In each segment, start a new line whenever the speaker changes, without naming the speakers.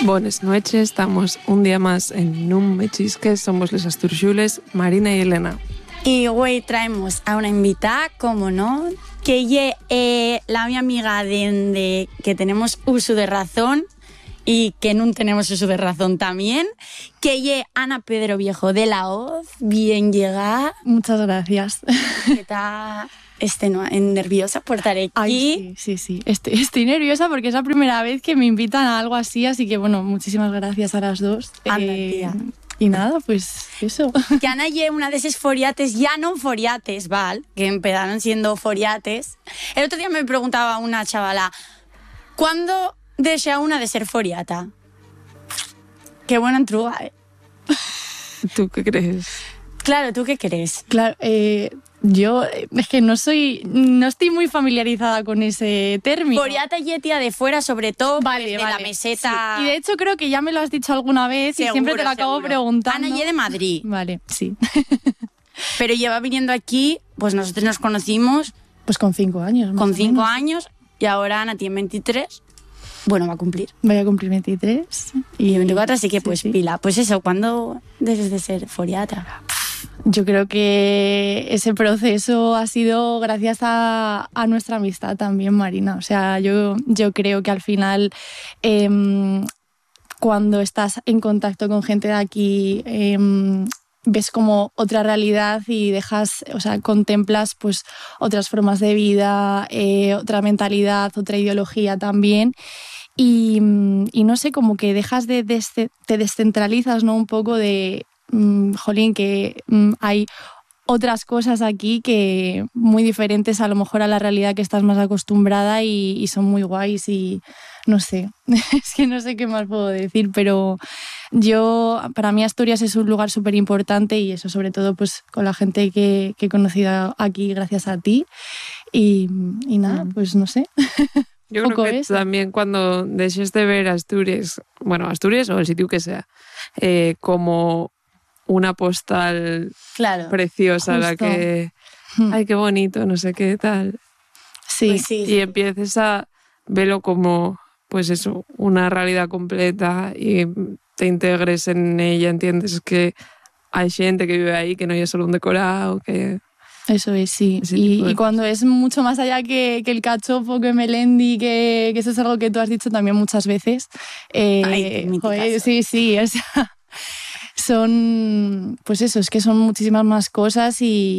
Buenas noches, estamos un día más en Nun me chisques, somos les Asturxules, Marina y Elena.
Y hoy traemos a una invitada, como no, que ella la mi amiga de que tenemos uso de razón y que no tenemos uso de razón también, que ella Ana Pedro Viejo de la Hoz, bien llegada.
Muchas gracias.
Que está nerviosa por estar aquí.
Ay, sí. Estoy nerviosa porque es la primera vez que me invitan a algo así, así que bueno, muchísimas gracias a las dos.
Anda, tía.
Y nada, pues eso.
Que Ana lle una de esos foriates, ya no foriates, ¿vale? Que empezaron siendo foriates. El otro día me preguntaba una chavala, ¿cuándo desea una de ser foriata? Qué buena entruga, ¿eh?
¿Tú qué crees?
Claro, ¿tú qué crees?
Claro, yo es que no estoy muy familiarizada con ese término.
Foriata y tía de fuera, sobre todo, de la meseta.
Sí. Y de hecho creo que ya me lo has dicho alguna vez y siempre te lo acabo preguntando.
Ana y de Madrid.
Vale, sí.
Pero lleva viniendo aquí, pues nosotros nos conocimos.
Pues con 5 años.
Con 5 años y ahora Ana tiene 23. Bueno, va a cumplir.
Voy a cumplir 23.
Y 24, así que
sí,
pues
sí.
Pila. Pues eso, ¿cuándo debes de ser foriata?
Yo creo que ese proceso ha sido gracias a nuestra amistad también, Marina. O sea, yo creo que al final, cuando estás en contacto con gente de aquí, ves como otra realidad y contemplas pues otras formas de vida, otra mentalidad, otra ideología también. Y no sé, como que dejas te descentralizas, ¿no? Un poco de jolín, que hay otras cosas aquí que muy diferentes a lo mejor a la realidad que estás más acostumbrada y son muy guays y no sé, es que no sé qué más puedo decir, pero para mí Asturias es un lugar súper importante y eso sobre todo pues con la gente que he conocido aquí gracias a ti y nada, pues no sé.
Yo creo que también cuando dejes de ver Asturias o el sitio que sea, como una postal preciosa,
justo.
La que ay, qué bonito, no sé qué tal.
Sí.
Pues sí.
Y empieces a verlo como, pues eso, una realidad completa y te integres en ella, entiendes que hay gente que vive ahí, que no es solo un decorado, que...
Eso es, sí. Y cuando es mucho más allá que el cachopo, que Melendi, que eso es algo que tú has dicho también muchas veces.
Joder,
sí, o sea... Pues eso, es que son muchísimas más cosas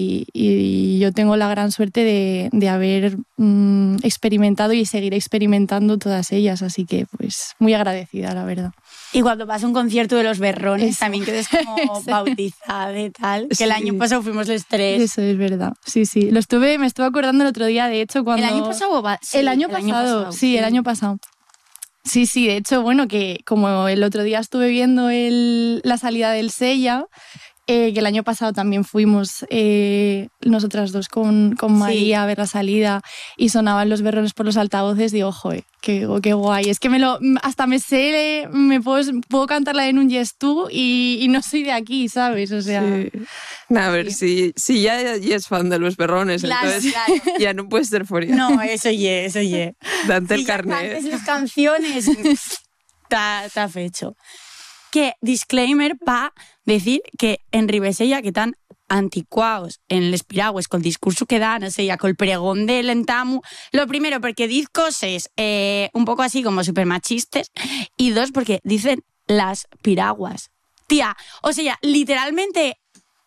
y yo tengo la gran suerte de haber experimentado y seguir experimentando todas ellas, así que pues muy agradecida, la verdad.
Y cuando vas a un concierto de los Berrones,
eso.
también quedes como bautizada y tal, que el año pasado fuimos los 3.
Eso es verdad, sí. Me estuve acordando el otro día, de hecho, cuando...
¿El año pasado? Sí,
el año pasado. El año pasado. Sí, de hecho, bueno, que como el otro día estuve viendo la salida del Sella, que el año pasado también fuimos nosotras dos con María a ver la salida y sonaban los Berrones por los altavoces, digo, joder, qué guay. Es que hasta me sé, puedo cantar la de Nun Yes Tú y no soy de aquí, ¿sabes? O sea...
Sí. A ver, si ya es fan de los Berrones,
claro,
entonces ya no puedes ser foriata.
No, eso ye.
Dante el
si
carnet.
Si ya las canciones, está fecho. Que disclaimer para decir que en Ribesella que tan anticuados en les piragües con el discurso que dan, o sea, con el pregón del entamu, lo primero porque diz cosas un poco así como súper machistes y dos porque dicen las piraguas. Tía, o sea, literalmente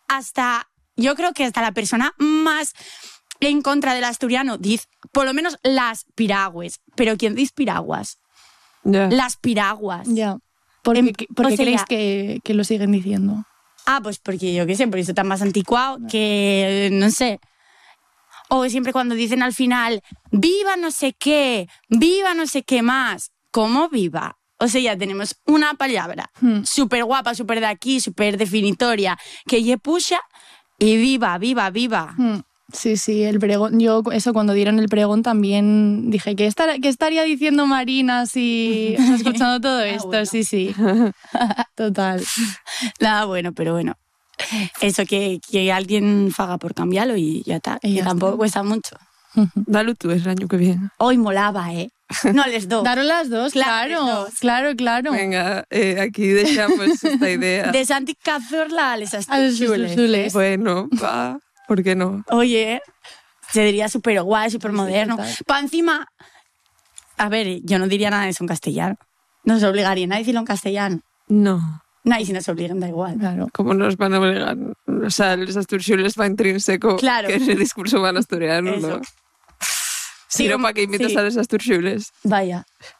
yo creo que hasta la persona más en contra del asturiano dice, por lo menos las piragües, pero ¿quién dice piraguas?
Yeah.
Las piraguas.
Ya. ¿Por qué creéis
sea,
que lo siguen diciendo?
Pues porque yo qué sé, porque eso está más anticuado que, no sé. O siempre cuando dicen al final, viva no sé qué más. ¿Cómo viva? O sea, ya tenemos una palabra súper guapa, súper de aquí, súper definitoria, que ye puxa y viva.
Sí, el pregón. Yo eso cuando dieron el pregón también dije que estaría diciendo Marina si escuchando todo esto.
Bueno.
Sí. Total.
Nada bueno, pero bueno. Eso que alguien faga por cambiarlo y ya está.
Y
que
ya
tampoco
está.
cuesta mucho.
Dalo tú el año que viene.
Hoy molaba, No, les dos.
Daron las dos,
Claro,
claro.
Venga, aquí dejamos esta idea.
De Santi Cazorla a les
A los
Asturxules.
Asturxules.
Bueno, va, ¿por qué no?
Oye, se diría súper guay, súper moderno.
total.
Pa' encima, a ver, yo no diría nada de eso en castellano. Nos obligarían a decirlo en castellano.
No.
Nadie si nos obligan, da igual.
Claro.
¿Cómo nos van a obligar? O sea, los asturxules va intrínseco
Claro.
que es el discurso van asturiano,
Eso.
¿no?
Sí,
Si no, ¿para qué invitas
sí.
a los asturxules?
Vaya.